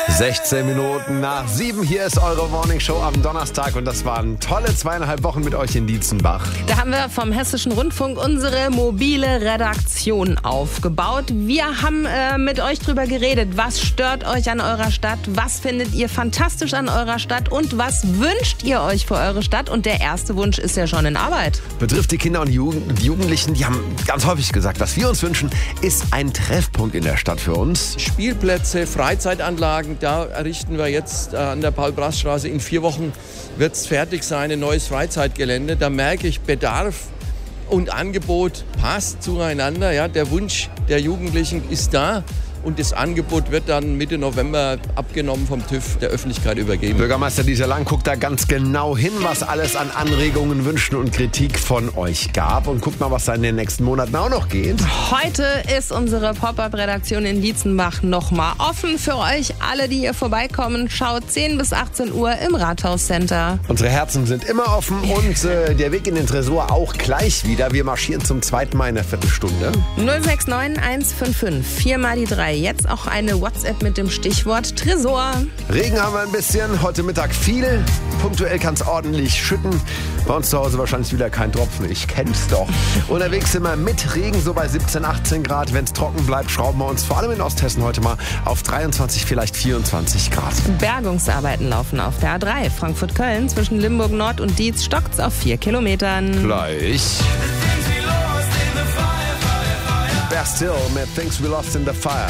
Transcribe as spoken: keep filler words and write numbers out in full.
sechzehn Minuten nach sieben. Hier ist eure Morning Show am Donnerstag und das waren tolle zweieinhalb Wochen mit euch in Dietzenbach. Da haben wir vom Hessischen Rundfunk unsere mobile Redaktion aufgebaut. Wir haben äh, mit euch drüber geredet, was stört euch an eurer Stadt, was findet ihr fantastisch an eurer Stadt und was wünscht ihr euch für eure Stadt. Und der erste Wunsch ist ja schon in Arbeit. Betrifft die Kinder und Jugend, die Jugendlichen, die haben ganz häufig gesagt, was wir uns wünschen, ist ein Treffpunkt in der Stadt für uns. Spielplätze, Freizeitanlagen, da errichten wir jetzt an der Paul-Brass-Straße. In vier Wochen wird es fertig sein, ein neues Freizeitgelände. Da merke ich, Bedarf und Angebot passt zueinander. Ja, der Wunsch der Jugendlichen ist da. Und das Angebot wird dann Mitte November abgenommen vom TÜV der Öffentlichkeit übergeben. Bürgermeister Dieter Lang guckt da ganz genau hin, was alles an Anregungen, Wünschen und Kritik von euch gab. Und guckt mal, was da in den nächsten Monaten auch noch geht. Heute ist unsere Pop-Up-Redaktion in Dietzenbach nochmal offen für euch. Alle, die hier vorbeikommen, schaut zehn bis achtzehn Uhr im Rathauscenter. Unsere Herzen sind immer offen und äh, der Weg in den Tresor auch gleich wieder. Wir marschieren zum zweiten Mal in der Viertelstunde. null sechs neun eins fünf fünf vier mal die drei. Jetzt auch eine WhatsApp mit dem Stichwort Tresor. Regen haben wir ein bisschen, heute Mittag viel. Punktuell kann es ordentlich schütten. Bei uns zu Hause wahrscheinlich wieder kein Tropfen, ich kenn's doch. Unterwegs sind wir mit Regen, so bei siebzehn, achtzehn Grad. Wenn es trocken bleibt, schrauben wir uns vor allem in Osthessen heute mal auf dreiundzwanzig, vielleicht vierundzwanzig Grad. Bergungsarbeiten laufen auf der A drei. Frankfurt-Köln zwischen Limburg Nord und Dietz stockt's auf vier Kilometern. Gleich. Bastille mit Things We Lost in the Fire.